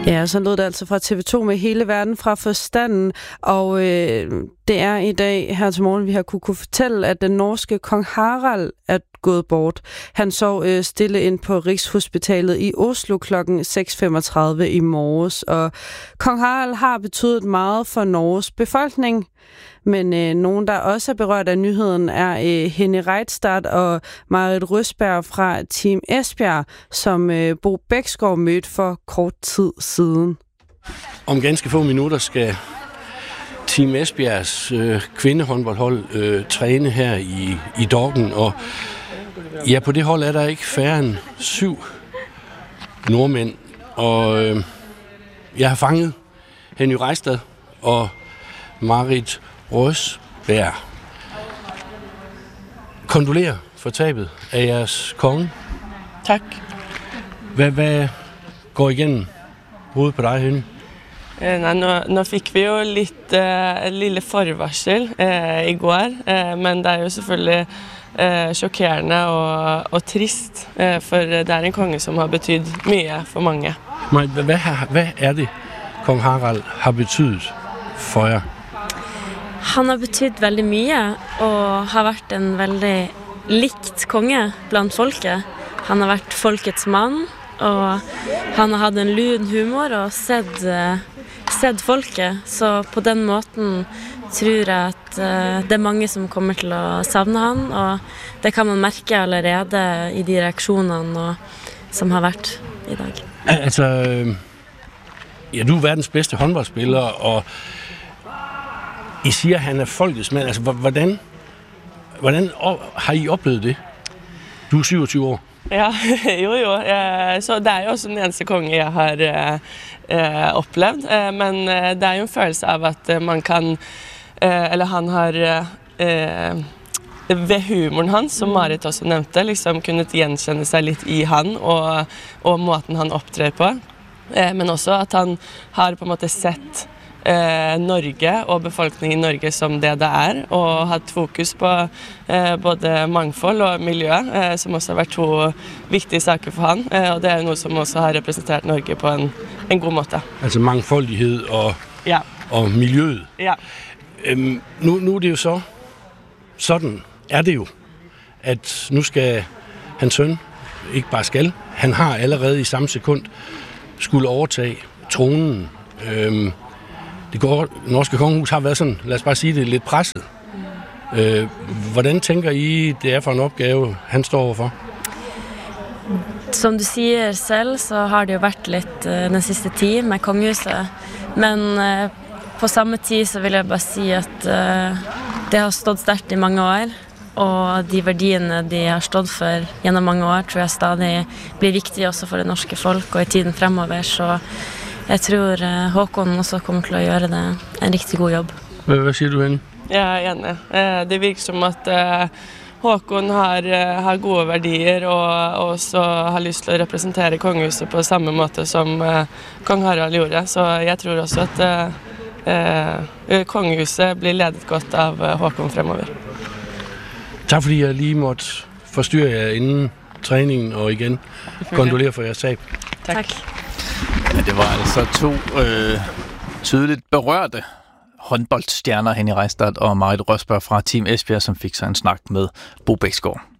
Ja, så lød det altså fra TV2 med hele verden fra forstanden, og det er i dag her til morgen, vi har kunne fortælle, at den norske kong Harald er gået bort. Han sov stille ind på Rigshospitalet i Oslo klokken 6:35 i morges, og kong Harald har betydet meget for Norges befolkning. Men nogen, der også er berørt af nyheden, er Henny Reitstad og Marit Røsberg fra Team Esbjerg, som Bo Bæksgaard mødte for kort tid siden. Om ganske få minutter skal Team Esbjergs kvindehåndboldhold træne her i Dorken, og ja, på det hold er der ikke færre end 7 nordmænd, og jeg har fanget Henny Reitstad og Marit Røsberg. Kondolerer for tabet af jeres konge. Tak. Hvad går igennem hovedet på dig, Henny? Nå fikk vi jo litt et lille forvarsel i går, men det er jo selvfølgelig sjokkerende og trist, for det er en konge som har betydet mye for mange. Men hvad er det, kong Harald har betydet for jer? Han har betydd veldig mye, og har vært en veldig likt konge blant folket. Han har vært folkets mann, og han har hatt en lun humor og sett folket. Så på den måten tror jeg at det er mange som kommer til å savne han, og det kan man merke allerede i de reaksjonene som har vært i dag. Altså, ja, du er verdens bedste håndboldspiller, og I siger, at han er folkets mand. Altså, hvordan har I oplevet det? Du er 27 år. Ja, jo. Så det er jo også den eneste konge jeg har opplevd. Men det er jo en følelse av at man kan, eller han har ved humoren hans, som Marit også nevnte, liksom kunnet gjenkjenne seg litt i han og måten han opptrer på. Men også at han har på en måte sett Norge og befolkningen i Norge som det er, og hatt fokus på både mangfold og miljø, som også har vært 2 viktige saker for han, og det er jo noe som også har representert Norge på en god måte. Altså mangfoldighed og miljøet. Ja. Nu er det jo så, sådan er det jo, at nu skal hans søn, ikke bare skal, han har allerede i samme sekund skulle overtage tronen. Det norske kongehus har været sådan, lad os bare sige det, lidt presset. Hvordan tænker I, det er for en opgave, han står overfor? Som du sier selv, så har det jo vært litt den siste tid med kongehuset. Men på samme tid så vil jeg bare si at det har stått sterkt i mange år. Og de verdiene de har stått for gjennom mange år, tror jeg stadig blir viktige også for det norske folk og i tiden fremover. Så jeg tror Håkon også kommer til å gjøre det en riktig god jobb. Hvad siger du, Henny? Jeg er enig. Det virker som at Håkon har gode verdier og også har lyst til å representere kongehuset på samme måte som kong Harald gjorde. Så jeg tror også at kongehuset blir ledet godt av Håkon fremover. Tak fordi jeg lige måtte forstyrre jer inden træningen og igen kondolere for jeres tab. Tak. Ja, det var altså 2 tydeligt berørte håndboldstjerner, Henny Reitstad og Marit Røsberg fra Team Esbjerg, som fik sig en snak med Bo Bæksgaard.